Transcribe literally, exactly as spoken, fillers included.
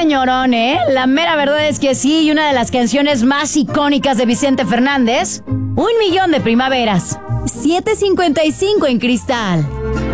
señorón, ¿eh? La mera verdad es que sí, y una de las canciones más icónicas de Vicente Fernández, Un Millón de Primaveras. siete cincuenta y cinco en Cristal.